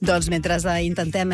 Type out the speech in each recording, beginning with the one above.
Doncs mentre intentem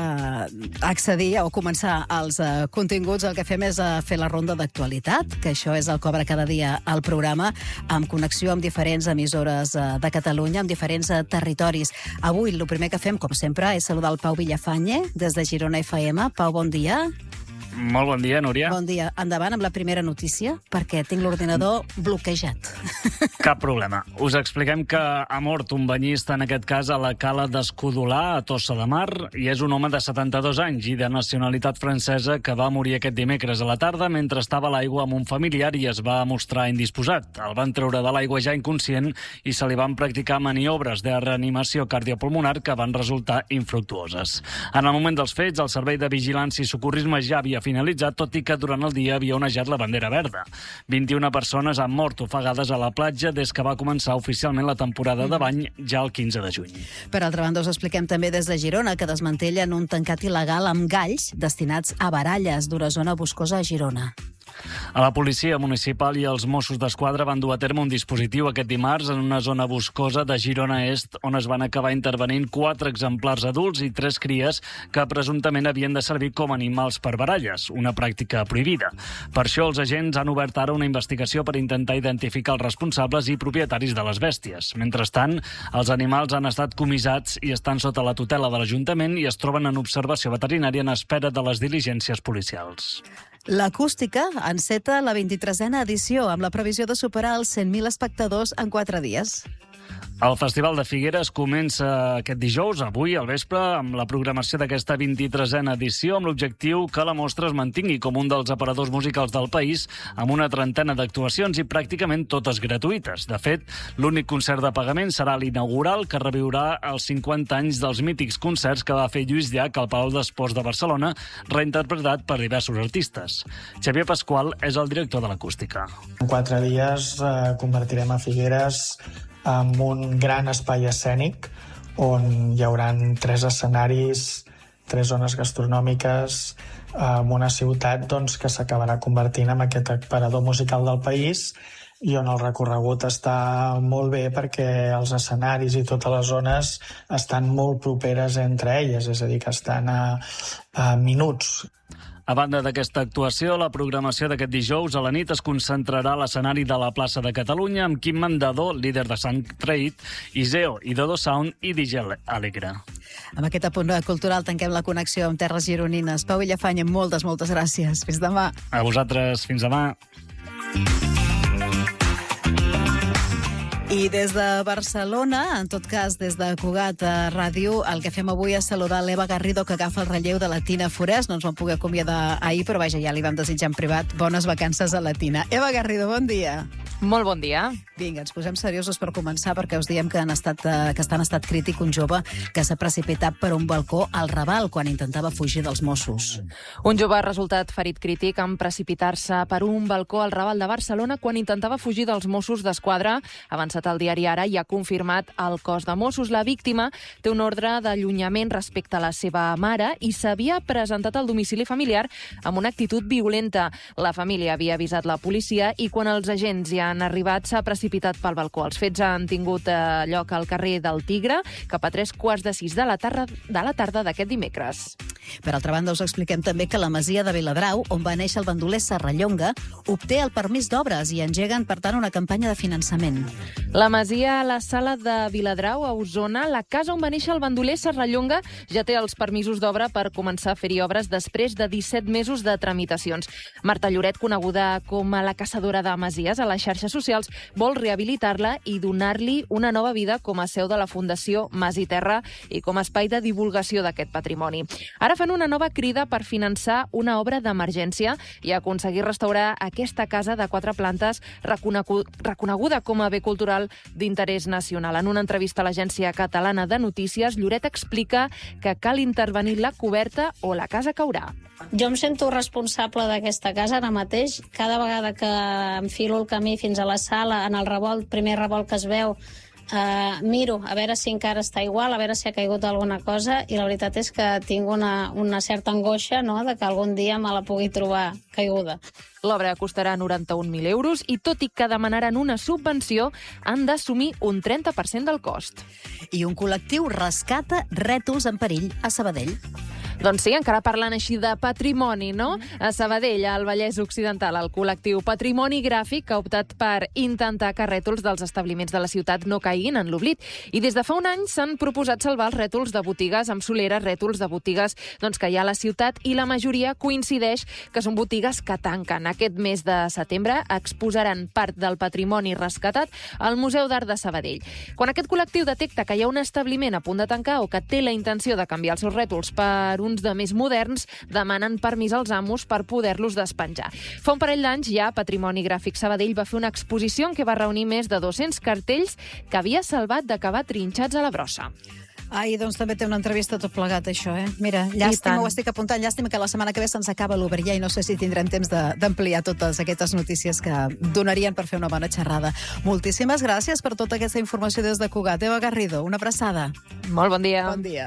accedir o començar els continguts, el que fem és fer la ronda d'actualitat, que això és el que obre cada dia al programa, amb connexió amb diferents emissores de Catalunya, amb diferents territoris. Avui, el primer que fem, com sempre, és saludar el Pau Villafañe, des de Girona FM. Pau, bon dia. Molt bon dia, Núria. Bon dia. Endavant amb la primera notícia, perquè tinc l'ordinador bloquejat. Cap problema. Us expliquem que ha mort un banyista, en aquest cas a la cala d'Escudolà, a Tossa de Mar, i és un home de 72 anys i de nacionalitat francesa que va morir aquest dimecres a la tarda mentre estava a l'aigua amb un familiar i es va mostrar indisposat. El van treure de l'aigua ja inconscient i se li van practicar maniobres de reanimació cardiopulmonar que van resultar infructuoses. En el moment dels fets, el Servei de Vigilància i Socorrisme ja havia finalitzat, tot i que durant el dia havia onejat la bandera verda. 21 persones han mort ofegades a la platja des que va començar oficialment la temporada de bany ja el 15 de juny. Per altra banda, us expliquem també des de Girona que desmantellen un tancat il·legal amb galls destinats a baralles d'una zona boscosa a Girona. A la policia municipal i els Mossos d'Esquadra van dur a terme un dispositiu aquest dimarts en una zona boscosa de Girona Est, on es van acabar intervenint 4 exemplars adults i 3 cries que presumptament havien de servir com a animals per baralles, una pràctica prohibida. Per això els agents han obert ara una investigació per intentar identificar els responsables i propietaris de les bèsties. Mentrestant, els animals han estat comissats i estan sota la tutela de l'Ajuntament i es troben en observació veterinària en espera de les diligències policials. L'Acústica enceta la 23a edició amb la previsió de superar els 100.000 espectadors en 4 dies. El Festival de Figueres comença aquest dijous, avui, al vespre, amb la programació d'aquesta 23a edició, amb l'objectiu que la mostra es mantingui com un dels aparadors musicals del país, amb una trentena d'actuacions i pràcticament totes gratuïtes. De fet, l'únic concert de pagament serà l'inaugural, que reviurà els 50 anys dels mítics concerts que va fer Lluís Llach al Palau d'Esports de Barcelona, reinterpretat per diversos artistes. Xavier Pasqual és el director de l'Acústica. En 4 dies convertirem a Figueres amb un gran espai escènic on hi haurà 3 escenaris, 3 zones gastronòmiques, amb una ciutat que s'acabarà convertint en aquest aparador musical del país i on el recorregut està molt bé perquè els escenaris i totes les zones estan molt properes entre elles, és a dir, que estan a minuts. A banda d'aquesta actuació, la programació d'aquest dijous a la nit es concentrarà a l'escenari de la plaça de Catalunya amb Quim Mandador, líder de Sant Trade, Iseo i Dodo Sound i DJ Alegre. Amb aquest apunt cultural tanquem la connexió amb terres gironines. Pau Villafañe, moltes gràcies. Fins demà. A vosaltres, fins demà. I des de Barcelona, en tot cas des de Cugat Ràdio, el que fem avui és saludar l'Eva Garrido, que agafa el relleu de la Tina Forès. No ens vam poder acomiadar ahir, però vaja, ja li vam desitjar en privat bones vacances a la Tina. Eva Garrido, bon dia. Molt bon dia. Vinga, ens posem seriosos per començar, perquè us diem que està en estat crític un jove que s'ha precipitat per un balcó al Raval quan intentava fugir dels Mossos. Un jove ha resultat ferit crític en precipitar-se per un balcó al Raval de Barcelona quan intentava fugir dels Mossos d'Esquadra. Ha avançat el diari Ara i ha confirmat el cos de Mossos. La víctima té un ordre d'allunyament respecte a la seva mare i s'havia presentat al domicili familiar amb una actitud violenta. La família havia avisat la policia i quan els agents hi han arribat s'ha precipitat pel balcó. Els fets han tingut lloc al carrer del Tigre cap a 5:45 de la tarda d'aquest dimecres. Per altra banda, us expliquem també que la masia de Viladrau, on va néixer el bandoler Serrallonga, obté el permís d'obres i engeguen, per tant, una campanya de finançament. La masia a la Sala de Viladrau, a Osona, la casa on va néixer el bandoler Serrallonga, ja té els permisos d'obra per començar a fer-hi obres després de 17 mesos de tramitacions. Marta Lloret, coneguda com a la caçadora de masies a les xarxes socials, vol rehabilitar-la i donar-li una nova vida com a seu de la Fundació Mas i Terra i com a espai de divulgació d'aquest patrimoni. Ara fan una nova crida per finançar una obra d'emergència i aconseguir restaurar aquesta casa de 4 plantes reconeguda com a bé cultural d'interès nacional. En una entrevista a l'Agència Catalana de Notícies, Lloret explica que cal intervenir la coberta o la casa caurà. Jo em sento responsable d'aquesta casa ara mateix. Cada vegada que enfilo el camí fins a la sala, en el revolt, primer revolt que es veu, Miro a veure si encara està igual, a veure si ha caigut alguna cosa, i la veritat és que tinc una certa angoixa, no?, de que algun dia me la pugui trobar caiguda. L'obra costarà 91.000 euros i, tot i que demanaran una subvenció, han d'assumir un 30% del cost. I un col·lectiu rescata rètols en perill a Sabadell. Doncs sí, encara parlant així de patrimoni, no? A Sabadell, al Vallès Occidental, el col·lectiu Patrimoni Gràfic ha optat per intentar que rètols dels establiments de la ciutat no caiguin en l'oblit. I des de fa un any s'han proposat salvar els rètols de botigues amb soleres, rètols de botigues que hi ha a la ciutat, i la majoria coincideix que són botigues que tanquen. Aquest mes de setembre exposaran part del patrimoni rescatat al Museu d'Art de Sabadell. Quan aquest col·lectiu detecta que hi ha un establiment a punt de tancar o que té la intenció de canviar els seus rètols per uns de més moderns, demanen permís als amos per poder-los despenjar. Fa un parell d'anys ja Patrimoni Gràfic Sabadell va fer una exposició en què va reunir més de 200 cartells que havia salvat d'acabar trinxats a la brossa. Ai, doncs també té una entrevista tot plegat, això, eh? Mira, llàstima, ho estic apuntant, llàstima que la setmana que ve se'ns acaba l'Oberllà i no sé si tindrem temps d'ampliar totes aquestes notícies que donarien per fer una bona xerrada. Moltíssimes gràcies per tota aquesta informació des de Cugat. Eva Garrido, una abraçada. Molt bon dia. Bon dia.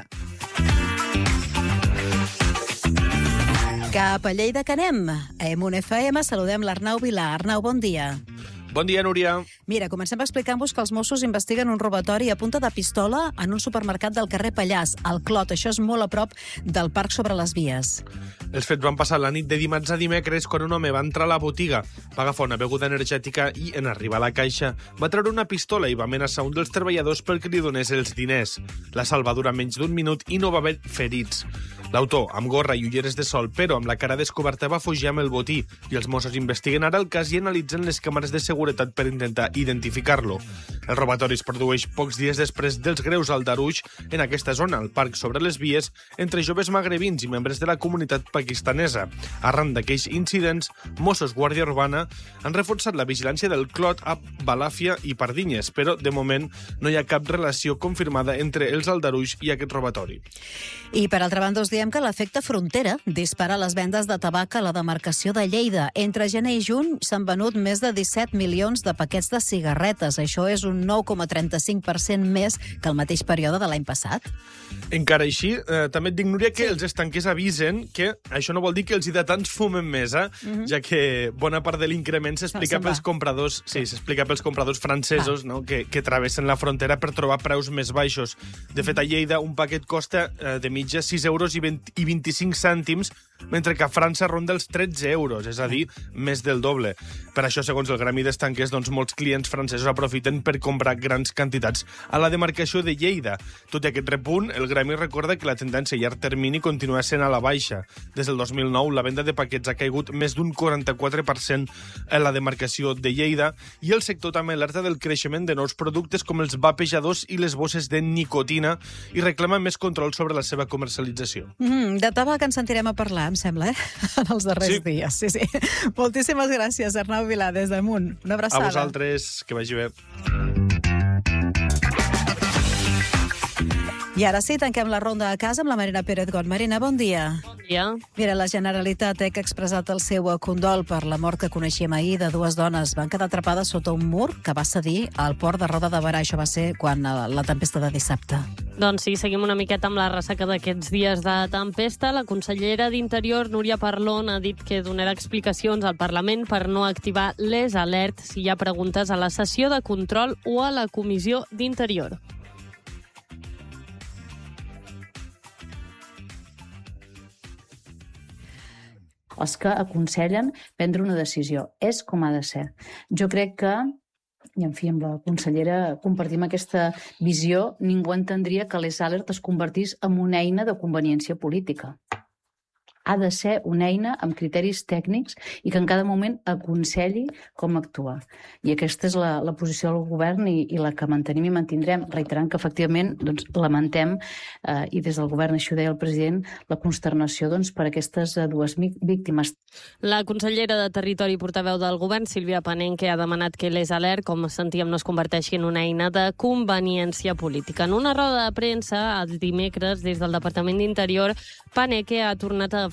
Cap a Lleida que anem. A Emun FM saludem l'Arnau Vilà. Arnau, bon dia. Bon dia, Núria. Mira, comencem explicant-vos que els Mossos investiguen un robatori a punta de pistola en un supermercat del carrer Pallars, al Clot. Això és molt a prop del Parc sobre les Vies. Els fets van passar la nit de dimarts a dimecres quan un home va entrar a la botiga, va agafar una beguda energètica i, en arribar a la caixa, va treure una pistola i va amenaçar un dels treballadors perquè li donés els diners. La salva dura menys d'un minut i no va haver ferits. L'autor, amb gorra i ulleres de sol, però amb la cara descoberta, va fugir amb el botí i els Mossos investiguen ara el cas i analitzen les càmeres de seguretat per intentar identificar-lo. El robatori es produeix pocs dies després dels greus aldarulls en aquesta zona, al Parc sobre les Vies, entre joves magrebins i membres de la comunitat pakistanesa. Arran d'aquells incidents, Mossos Guàrdia Urbana han reforçat la vigilància del Clot a Balàfia i Pardinyes, però, de moment, no hi ha cap relació confirmada entre els aldarulls i aquest robatori. I, per altra banda, us diem que l'efecte frontera dispara les vendes de tabac a la demarcació de Lleida. Entre gener i juny s'han venut més de 17 milions de paquets de cigarretes. Això és un 9,35% més que el mateix període de l'any passat. Encara així, també et dic, Núria, que els estanquers avisen que això no vol dir que els hidratants fumen més, ja que bona part de l'increment s'explica pels compradors, s'explica pels compradors francesos, no? que travessen la frontera per trobar preus més baixos. De fet, a Lleida un paquet costa de mitja 6 euros i 25 cèntims, mentre que a França ronda els 13 euros, és a dir, més del doble. Per això, segons el Gremi d'Estanquers, molts clients francesos aprofiten per comprar grans quantitats a la demarcació de Lleida. Tot i aquest repunt, el Gremi recorda que la tendència a llarg termini continua sent a la baixa. Des del 2009, la venda de paquets ha caigut més d'un 44% a la demarcació de Lleida i el sector també alerta del creixement de nous productes com els vapejadors i les bosses de nicotina i reclama més control sobre la seva comercialització. De tabac en sentirem a parlar, em sembla, en els darrers dies. Sí. Moltíssimes gràcies, Arnau Vilà, des d'Amunt. Una abraçada. A vosaltres, que vagi bé. I ara sí, tanquem la ronda a casa amb la Marina Pérez-Got. Marina, bon dia. Bon dia. Mira, la Generalitat ha expressat el seu condol per la mort que coneixíem ahir de dues dones. Van quedar atrapades sota un mur que va cedir al port de Roda de Berà. Això va ser quan la tempesta de dissabte. Doncs sí, seguim una miqueta amb la ressaca d'aquests dies de tempesta. La consellera d'Interior, Núria Parlon, ha dit que donarà explicacions al Parlament per no activar les alerts si hi ha preguntes a la sessió de control o a la Comissió d'Interior. Els que aconsellen prendre una decisió. És com ha de ser. Jo crec que, i en fi, amb la consellera compartim aquesta visió, ningú entendria que les alertes es convertís en una eina de conveniència política. Ha de ser una eina amb criteris tècnics i que en cada moment aconselli com actuar. I aquesta és la posició del govern i la que mantenim i mantindrem, reiterant que efectivament lamentem, i des del govern, això ho deia el president, la consternació per aquestes dues víctimes. La consellera de Territori i portaveu del govern, Sílvia Panénque, ha demanat que les alert, com sentíem, no es converteixi en una eina de conveniència política. En una roda de premsa, el dimecres, des del Departament d'Interior, Panénque ha tornat a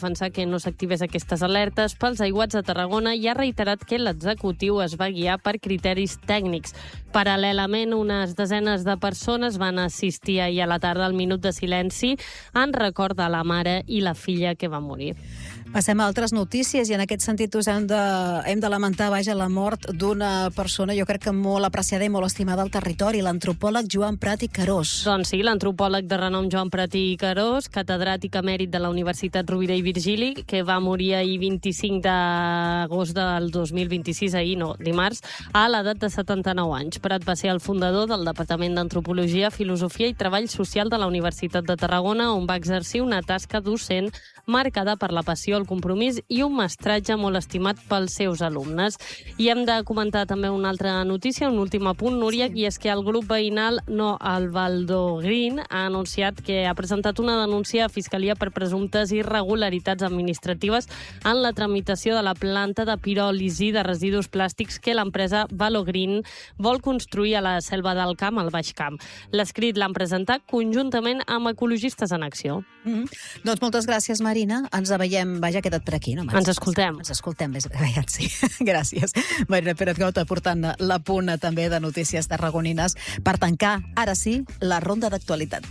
defensar que no s'activés aquestes alertes pels aiguats de Tarragona i ha reiterat que l'executiu es va guiar per criteris tècnics. Paral·lelament, unes desenes de persones van assistir ahir a la tarda al minut de silenci en record de la mare i la filla que va morir. Passem a altres notícies i en aquest sentit hem de lamentar la mort d'una persona, jo crec que molt apreciada i molt estimada al territori, l'antropòleg Joan Prat i Querós. Doncs sí, l'antropòleg de renom Joan Prat i Querós, catedràtic emèrit de la Universitat Rovira i Virgili, que va morir ahir 25 d'agost del 2026, dimarts, a l'edat de 79 anys. Prat va ser el fundador del Departament d'Antropologia, Filosofia i Treball Social de la Universitat de Tarragona, on va exercir una tasca docent marcada per la passió, el compromís i un mestratge molt estimat pels seus alumnes. I hem de comentar també una altra notícia, un últim apunt, Núria, i és que el grup veïnal el Valdo Green ha anunciat que ha presentat una denúncia a Fiscalia per presumptes irregularitats administratives en la tramitació de la planta de piròlisi de residus plàstics que l'empresa Valo Green vol construir a la Selva del Camp, al Baix Camp. L'escrit l'han presentat conjuntament amb Ecologistes en Acció. Doncs moltes gràcies, Marina. Ens veiem, ha quedat per aquí, no? Ens escoltem. Ens escoltem més aviat, sí. Gràcies. Marina Pérez-Gaut aportant l'apunt també de notícies tarragonines per tancar, ara sí, la ronda d'actualitat.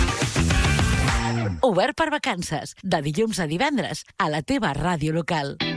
Obert per vacances, de dilluns a divendres, a la teva ràdio local.